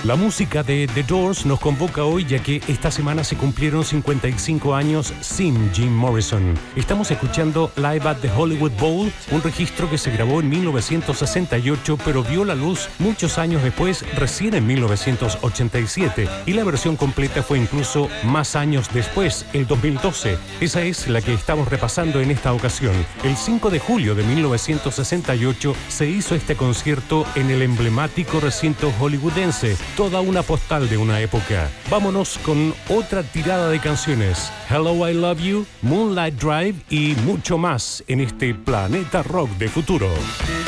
La música de The Doors nos convoca hoy ya que esta semana se cumplieron 55 años sin Jim Morrison. Estamos escuchando Live at the Hollywood Bowl, un registro que se grabó en 1968 pero vio la luz muchos años después, recién en 1987, y la versión completa fue incluso más años después, el 2012. Esa es la que estamos repasando en esta ocasión. El 5 de julio de 1968 se hizo este concierto en el emblemático recinto hollywoodense. Toda una postal de una época. Vámonos con otra tirada de canciones. Hello, I Love You, Moonlight Drive y mucho más en este Planeta Rock de futuro.